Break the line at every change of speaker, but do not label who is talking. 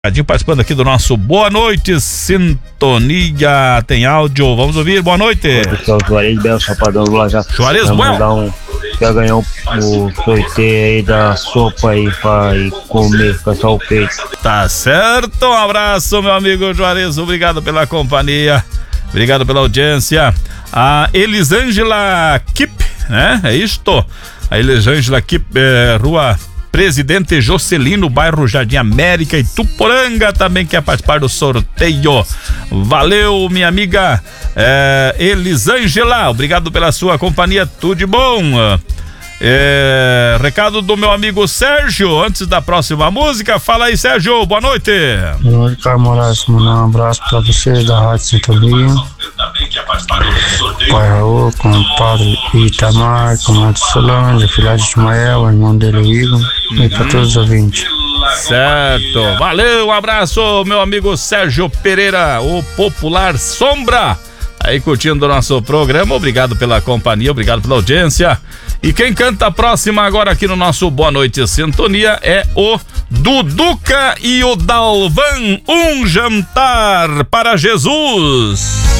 Participando aqui do nosso Boa Noite Sintonia, tem áudio, vamos ouvir, boa noite.
Pessoal, Juarez Bel, Chapadão do Lajá.
Juarez Bel.
Já ganhou o sorteio aí da sopa aí pra ir comer, ficar só o peito.
Tá certo, um abraço, meu amigo Juarez, obrigado pela companhia, obrigado pela audiência. A Elisângela Kip, né? É isto? A Elisângela Kip, Rua Presidente Jocelino, bairro Jardim América, Ituporanga, também quer participar do sorteio. Valeu, minha amiga Elisângela, obrigado pela sua companhia, tudo de bom. Recado do meu amigo Sérgio, antes da próxima música, fala aí, Sérgio, boa noite.
Boa noite, Carlos Moraes, mandar um abraço pra vocês da Rádio Sintonia, pai Raul, com o padre Itamar, comandante Solange, filha de Ismael, irmão dele Igor, e pra todos os ouvintes.
Certo, valeu, um abraço, meu amigo Sérgio Pereira, o popular Sombra, aí curtindo o nosso programa, obrigado pela companhia, obrigado pela audiência. E quem canta a próxima agora aqui no nosso Boa Noite Sintonia é o Duduca e o Dalvan, Um Jantar para Jesus.